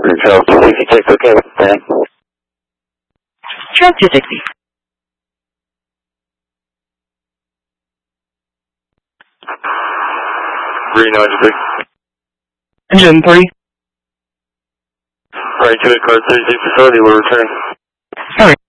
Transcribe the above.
Control 266, okay, then. Control 260. Green 93. Engine 3. Right to it, car 36 facility, we'll return. Sorry.